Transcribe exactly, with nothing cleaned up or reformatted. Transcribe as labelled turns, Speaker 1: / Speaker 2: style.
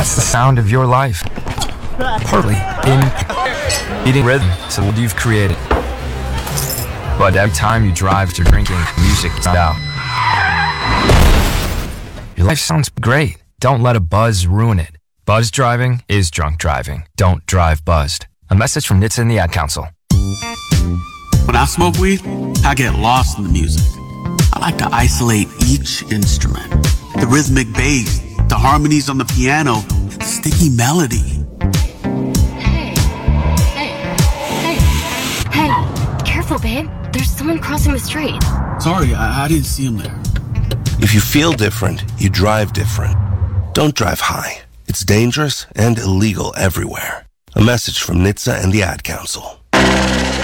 Speaker 1: That's the sound of your life. Partly in eating rhythm, so what you've created. But every time you drive to drinking, music is out. Your life sounds great. Don't let a buzz ruin it. Buzz driving is drunk driving. Don't drive buzzed. A message from N H T S A and the Ad Council.
Speaker 2: When I smoke weed, I get lost in the music. I like to isolate each instrument. The rhythmic bass, the harmonies on the piano, the sticky melody.
Speaker 3: Hey, hey, hey, hey, careful, babe. There's someone crossing the street.
Speaker 2: Sorry, I, I didn't see him there.
Speaker 4: If you feel different, you drive different. Don't drive high. It's dangerous and illegal everywhere. A message from N H T S A and the Ad Council.